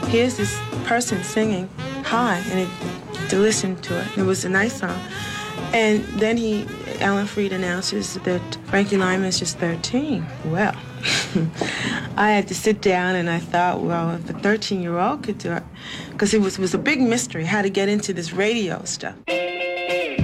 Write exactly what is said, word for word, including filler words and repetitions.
here's this person singing high, and it, to listen to it. It was a nice song. And then he, Alan Freed announces that Frankie Lymon is just thirteen. Well, I had to sit down and I thought, well, if a thirteen-year-old could do it, because it was, it was a big mystery how to get into this radio stuff.